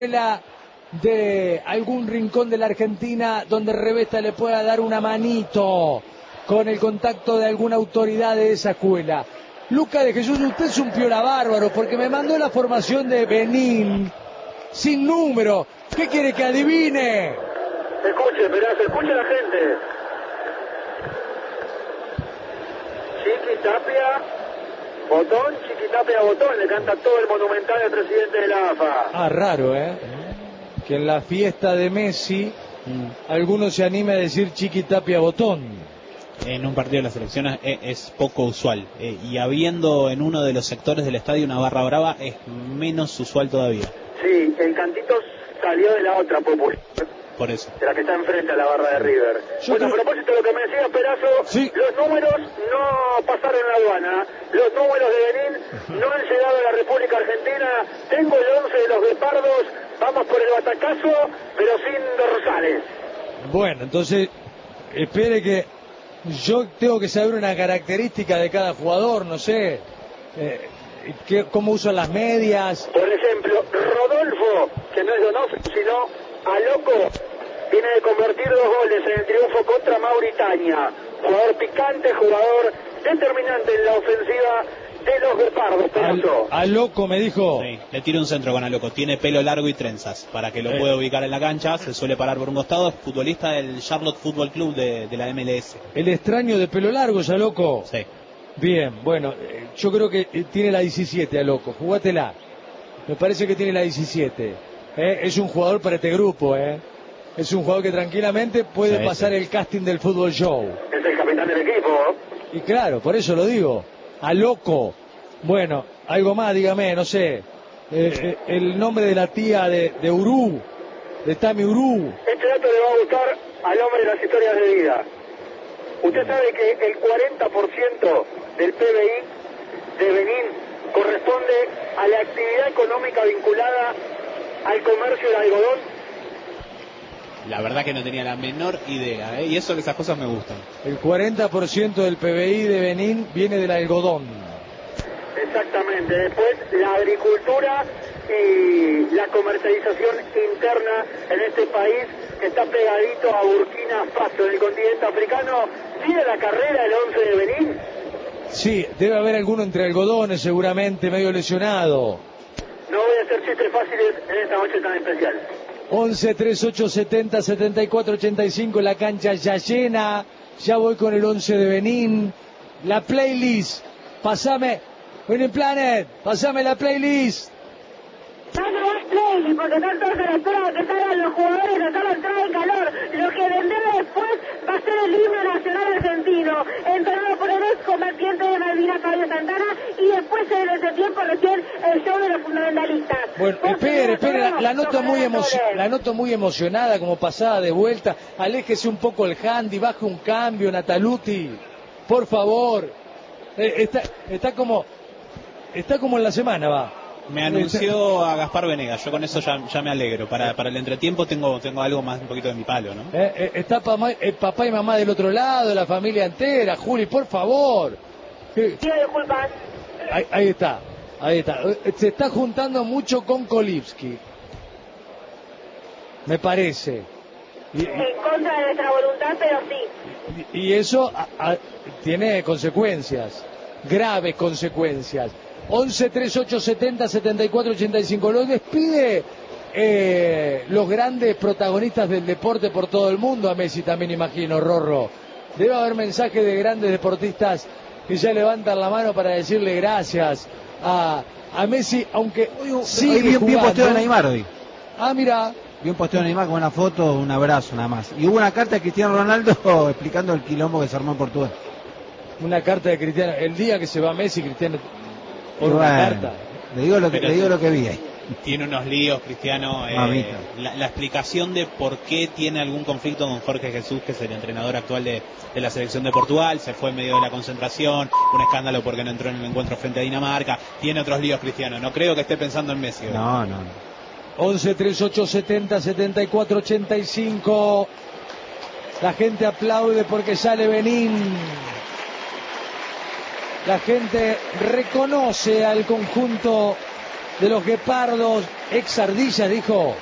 de algún rincón de la Argentina donde Revesta le pueda dar una manito con el contacto de alguna autoridad de esa escuela. Luca de Jesús, usted es un piola bárbaro porque me mandó la formación de Benín sin número. ¿Qué quiere que adivine? Escuche, Perazo, escuche a la gente. Chiquitapia, Botón, Chiquitapia, Botón, le canta todo el monumental del presidente de la AFA. Ah, raro, que en la fiesta de Messi alguno se anime a decir Chiquitapia Botón. En un partido de la selección es poco usual, y habiendo en uno de los sectores del estadio una barra brava es menos usual todavía. Sí, el cantito salió de la otra popular, por eso, de la que está enfrente a la barra de River. Bueno, a propósito de lo que me decía Perazo, sí, los números no pasaron la aduana, los números de Benín no han llegado a la República Argentina. Tengo el 11 de los guepardos, vamos por el batacazo, pero sin dorsales. Bueno, entonces espere que yo tengo que saber una característica de cada jugador, no sé, cómo usan las medias. Por ejemplo, Rodolfo, que no es Donofrio, sino Aloco, viene de convertir 2 goles en el triunfo contra Mauritania. Jugador picante, jugador determinante en la ofensiva de los guepardos. Aloco me dijo. Sí, le tiro un centro con Aloco, tiene pelo largo y trenzas, para que lo pueda ubicar en la cancha, se suele parar por un costado, es futbolista del Charlotte Football Club de la MLS. El extraño de pelo largo es Aloco. Sí. Bien, bueno, yo creo que tiene la 17 Aloco, jugátela. Me parece que tiene la 17. Es un jugador para este grupo, Es un jugador que tranquilamente puede pasar el casting del fútbol show. Es el capitán del equipo. Y claro, por eso lo digo. Aloco. Bueno, algo más, dígame, no sé. El nombre de la tía de Urú, de Tami Urú. Este dato le va a gustar al hombre de las historias de vida. Usted sabe que el 40% del PBI de Benín corresponde a la actividad económica vinculada al comercio del algodón. La verdad que no tenía la menor idea, y eso que esas cosas me gustan. El 40% del PBI de Benín viene del algodón. Exactamente, después la agricultura y la comercialización interna en este país que está pegadito a Burkina Faso, en el continente africano. ¿Sigue la carrera el 11 de Benín? Sí, debe haber alguno entre algodones seguramente, medio lesionado. No voy a hacer chistes fáciles en esta noche tan especial. 11 38 70 74 85, la cancha ya llena. Ya voy con el 11 de Benín. La playlist, pasame, Winning Planet, pasame la playlist. Dame más playlist, porque están todos a la espera de que salgan los jugadores, que solo entrada en calor. Lo que vendrá después va a ser el himno nacional argentino, entonado por el ex combatiente de Malvinas, Fabio Santana, y después en ese tiempo recién el show de los fundamentalistas. Bueno, espere, la noto muy emocionada, como pasada de vuelta. Aléjese un poco el handy, baje un cambio, Nataluti, por favor. Está como en la semana, va. Me anunció a Gaspar Venegas, yo con eso ya me alegro. Para el entretiempo tengo algo más, un poquito de mi palo, ¿no? Está papá y mamá del otro lado, la familia entera. Juli, por favor. Disculpas. Ahí está. Se está juntando mucho con Kolibski, me parece. En contra de nuestra voluntad, pero sí. Y eso tiene consecuencias, graves consecuencias. 11 38 70 74 85. Lo despide los grandes protagonistas del deporte por todo el mundo. A Messi también, imagino, Rorro. Debe haber mensajes de grandes deportistas que ya levantan la mano para decirle gracias a Messi, aunque sigue jugando. Vi un posteo de Neymar hoy. Ah, mira. Vi un posteo de Neymar con una foto, un abrazo nada más. Y hubo una carta de Cristiano Ronaldo explicando el quilombo que se armó en Portugal. Una carta de Cristiano. El día que se va Messi, Cristiano... Por una carta. Le digo lo que vi ahí. Tiene unos líos, Cristiano. La explicación de por qué tiene algún conflicto con Jorge Jesús, que es el entrenador actual de la selección de Portugal. Se fue en medio de la concentración, un escándalo porque no entró en el encuentro frente a Dinamarca. Tiene otros líos, Cristiano. No creo que esté pensando en Messi. No. 11 38 70 74 85. La gente aplaude porque sale Benín. La gente reconoce al conjunto de los guepardos, ex ardillas, dijo.